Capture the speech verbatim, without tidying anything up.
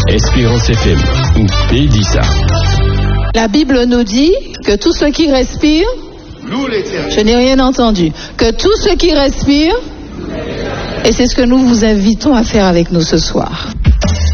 Espérance F M, P dit ça. La Bible nous dit que tout ce qui respire, je n'ai rien entendu, que tout ce qui respire, et c'est ce que nous vous invitons à faire avec nous ce soir.